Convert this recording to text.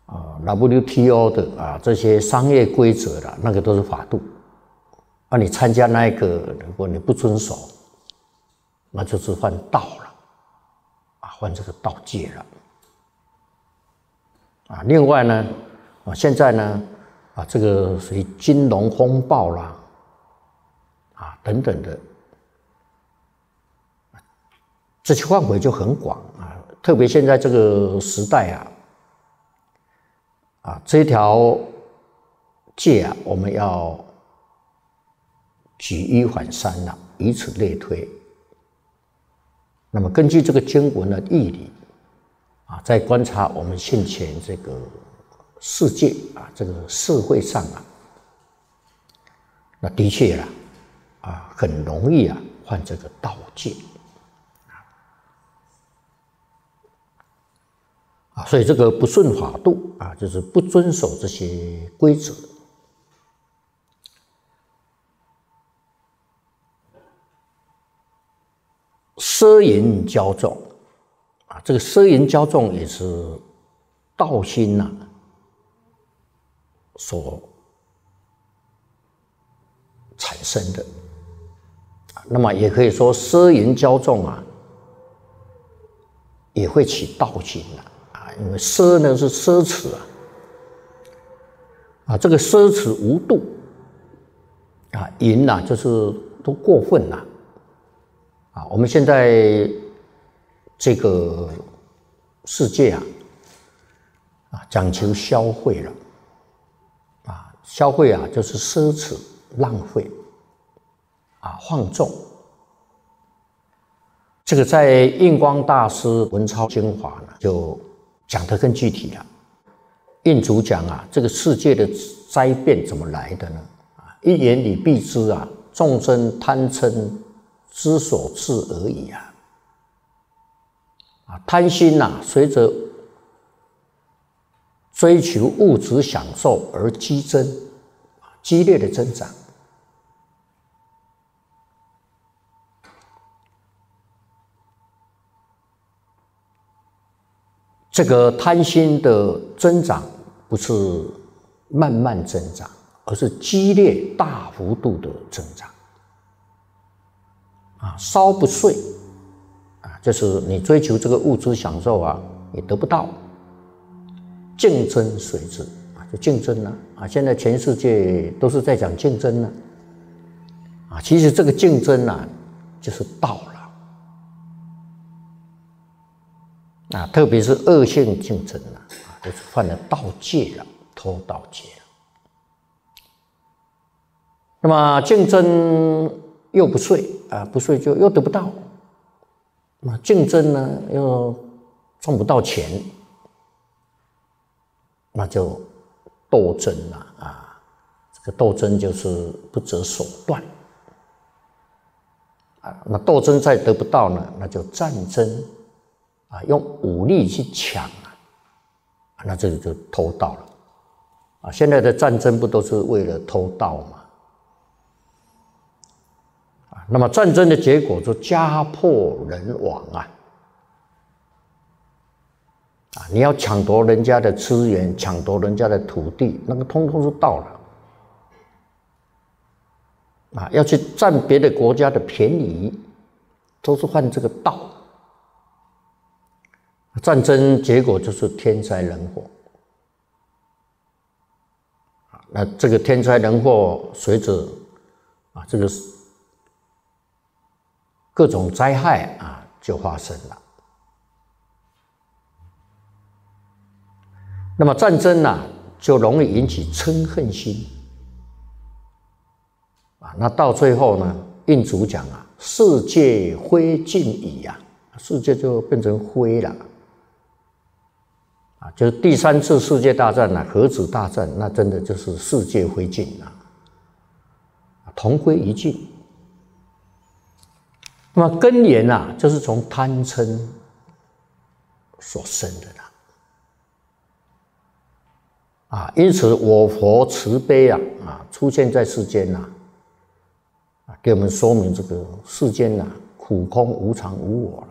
WTO 的这些商业规则啦，那个都是法度。你参加那一个，如果你不遵守，那就是犯盗了，犯这个盗戒了。另外呢，现在呢，这个属于金融风暴啦，等等的，这些范围就很广特别现在这个时代这条戒我们要举一反三以此类推。那么根据这个经文的义理在观察我们现前这个世界这个社会上那的确很容易犯这个盗戒所以这个不顺法度就是不遵守这些规则。奢淫骄纵这个奢淫骄纵也是道心所产生的。那么也可以说奢淫骄纵也会起道心因为奢呢是奢侈这个奢侈无度淫就是都过分我们现在这个世界讲求消费了消费就是奢侈浪费放纵。这个在印光大师文钞精华呢就讲得更具体了。印主讲这个世界的灾变怎么来的呢？一言以蔽之众生贪嗔之所致而已贪心随着追求物质享受而激烈的增长。这个贪心的增长不是慢慢增长，而是激烈大幅度的增长稍不遂就是你追求这个物质享受你得不到，竞争随之就竞争了现在全世界都是在讲竞争了其实这个竞争就是道了特别是恶性竞争就是犯了盗戒了，偷盗戒了。那么竞争又不遂不遂就又得不到，那竞争呢又赚不到钱，那就斗争这个斗争就是不择手段那斗争再得不到呢，那就战争用武力去抢那这个就偷盗了现在的战争不都是为了偷盗吗？那么战争的结果就家破人亡你要抢夺人家的资源，抢夺人家的土地，那个通通是盗了要去占别的国家的便宜，都是犯这个盗。战争结果就是天灾人祸那这个天灾人祸随着这个各种灾害就发生了。那么战争就容易引起嗔恨心那到最后呢，印主讲世界灰烬矣世界就变成灰了就是第3次世界大战核子大战，那真的就是世界灰烬同归于尽。那么根源就是从贪嗔所生的因此我佛慈悲出现在世间给我们说明这个世间苦空无常无我